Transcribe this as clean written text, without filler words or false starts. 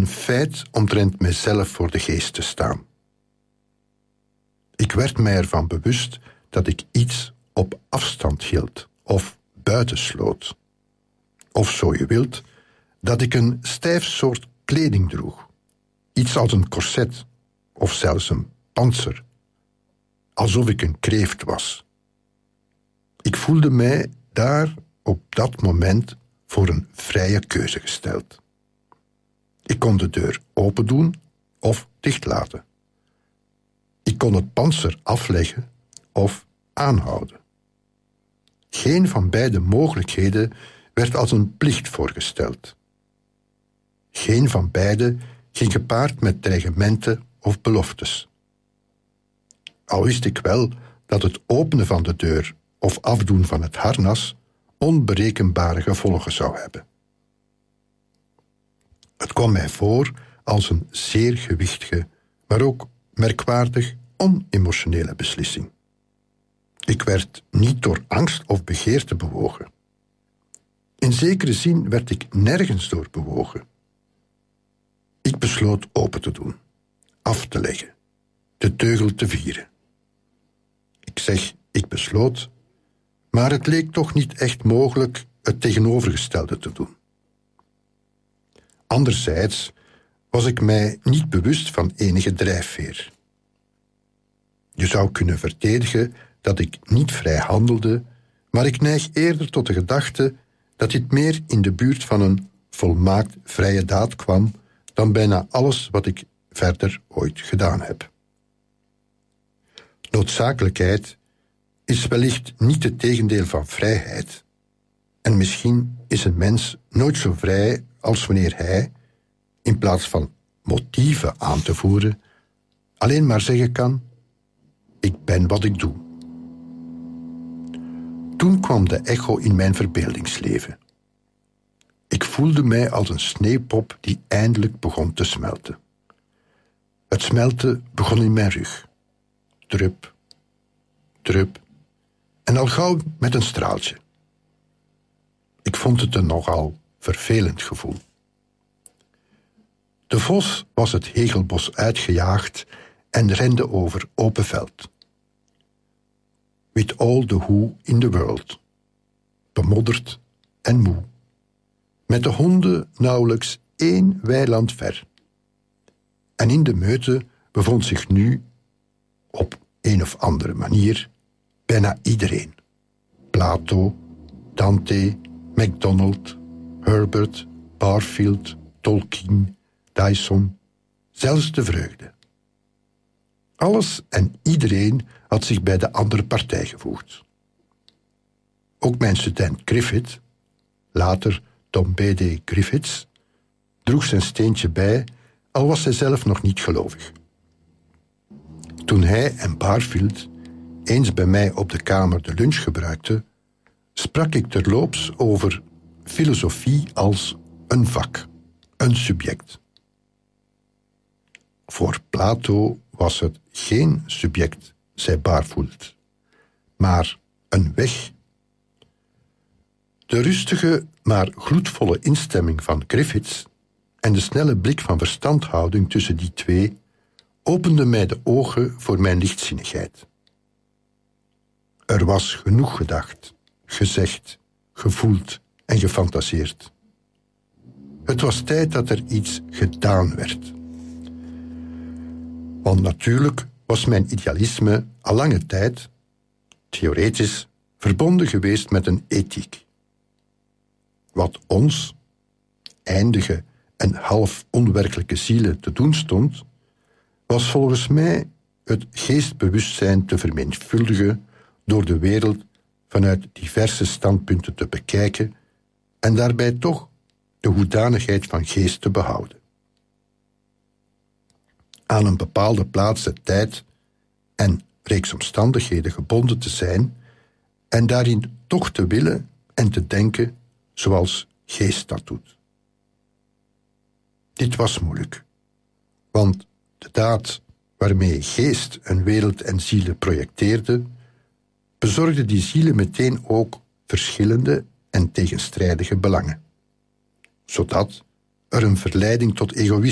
een feit omtrent mijzelf voor de geest te staan. Ik werd mij ervan bewust dat ik iets op afstand hield of buitensloot. Of zo je wilt, dat ik een stijf soort kleding droeg. Iets als een corset of zelfs een pantser. Alsof ik een kreeft was. Ik voelde mij daar op dat moment voor een vrije keuze gesteld. Ik kon de deur open doen of dichtlaten. Ik kon het pantser afleggen of aanhouden. Geen van beide mogelijkheden werd als een plicht voorgesteld. Geen van beide ging gepaard met dreigementen of beloftes. Al wist ik wel dat het openen van de deur of afdoen van het harnas onberekenbare gevolgen zou hebben. Het kwam mij voor als een zeer gewichtige, maar ook merkwaardig onemotionele beslissing. Ik werd niet door angst of begeerte bewogen. In zekere zin werd ik nergens door bewogen. Ik besloot open te doen, af te leggen, de teugel te vieren. Ik zeg, ik besloot, maar het leek toch niet echt mogelijk het tegenovergestelde te doen. Anderzijds was ik mij niet bewust van enige drijfveer. Je zou kunnen verdedigen dat ik niet vrij handelde, maar ik neig eerder tot de gedachte dat dit meer in de buurt van een volmaakt vrije daad kwam dan bijna alles wat ik verder ooit gedaan heb. Noodzakelijkheid is wellicht niet het tegendeel van vrijheid. En misschien is een mens nooit zo vrij als wanneer hij, in plaats van motieven aan te voeren, alleen maar zeggen kan: ik ben wat ik doe. Toen kwam de echo in mijn verbeeldingsleven. Ik voelde mij als een sneeuwpop die eindelijk begon te smelten. Het smelten begon in mijn rug. Drup, drup, en al gauw met een straaltje. Ik vond het een nogal vervelend gevoel. De vos was het hegelbos uitgejaagd en rende over open veld. With all the who in the world. Bemodderd en moe. Met de honden nauwelijks 1 weiland ver. En in de meute bevond zich nu, op een of andere manier, bijna iedereen. Plato, Dante, MacDonald, Herbert, Barfield, Tolkien, Dyson, zelfs de vreugde. Alles en iedereen had zich bij de andere partij gevoegd. Ook mijn student Griffith, later Tom B.D. Griffiths, droeg zijn steentje bij, al was hij zelf nog niet gelovig. Toen hij en Barfield eens bij mij op de kamer de lunch gebruikten, sprak ik terloops over filosofie als een vak, een subject. Voor Plato was het geen subject, zei Barfield, maar een weg. De rustige, maar gloedvolle instemming van Griffiths en de snelle blik van verstandhouding tussen die twee opende mij de ogen voor mijn lichtzinnigheid. Er was genoeg gedacht, gezegd, gevoeld en gefantaseerd. Het was tijd dat er iets gedaan werd. Want natuurlijk was mijn idealisme al lange tijd, theoretisch, verbonden geweest met een ethiek. Wat ons, eindige en half onwerkelijke zielen, te doen stond, was volgens mij het geestbewustzijn te vermenigvuldigen door de wereld vanuit diverse standpunten te bekijken en daarbij toch de hoedanigheid van geest te behouden. Aan een bepaalde plaats en tijd en reeks omstandigheden gebonden te zijn en daarin toch te willen en te denken zoals geest dat doet. Dit was moeilijk, want de daad waarmee geest een wereld en zielen projecteerde, bezorgde die zielen meteen ook verschillende en tegenstrijdige belangen, zodat er een verleiding tot egoïsme